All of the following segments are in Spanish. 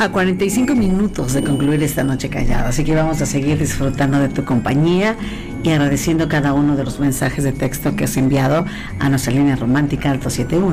a 45 minutos de concluir esta noche callada, así que vamos a seguir disfrutando de tu compañía y agradeciendo cada uno de los mensajes de texto que has enviado a nuestra línea romántica al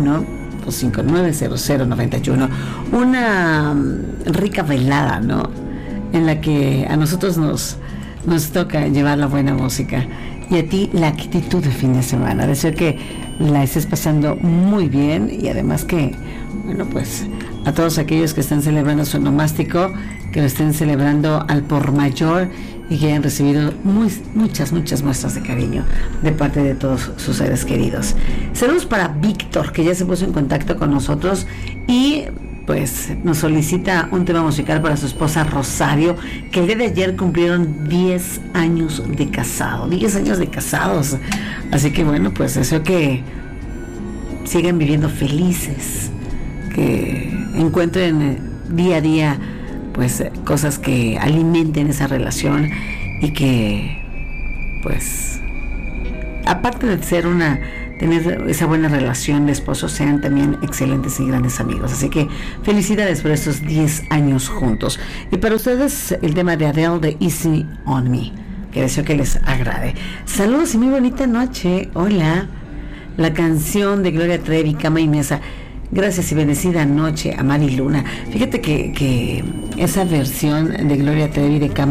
271-259-0091. Una rica velada, ¿no? En la que a nosotros nos toca llevar la buena música y a ti la actitud de fin de semana. Deseo que la estés pasando muy bien y además que, bueno, pues a todos aquellos que están celebrando su onomástico, que lo estén celebrando al por mayor y que hayan recibido muchas muestras de cariño de parte de todos sus seres queridos. Saludos para Víctor, que ya se puso en contacto con nosotros y pues nos solicita un tema musical para su esposa Rosario, que el día de ayer cumplieron 10 años de casado, 10 años de casados. Así que bueno, pues deseo que sigan viviendo felices, que encuentren día a día pues cosas que alimenten esa relación y que pues aparte de ser tener esa buena relación de esposos, sean también excelentes y grandes amigos. Así que felicidades por estos 10 años juntos. Y para ustedes el tema de Adele de Easy on Me, que deseo que les agrade. Saludos y muy bonita noche. Hola. La canción de Gloria Trevi, Cama y Mesa. Gracias y bendecida noche a Mari Luna. Fíjate que esa versión de Gloria Trevi de Cama